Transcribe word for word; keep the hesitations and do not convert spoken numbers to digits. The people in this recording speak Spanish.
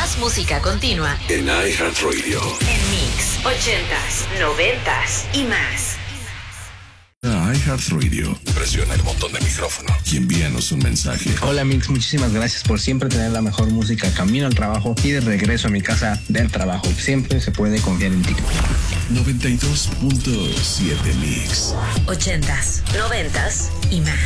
Más música continua en iHeartRadio. En Mix, ochentas, noventas y más. iHeartRadio. Presiona el botón de micrófono y envíanos un mensaje. Hola Mix, muchísimas gracias por siempre tener la mejor música camino al trabajo y de regreso a mi casa del trabajo. Siempre se puede confiar en ti. noventa y dos punto siete Mix. Ochentas, noventas y más.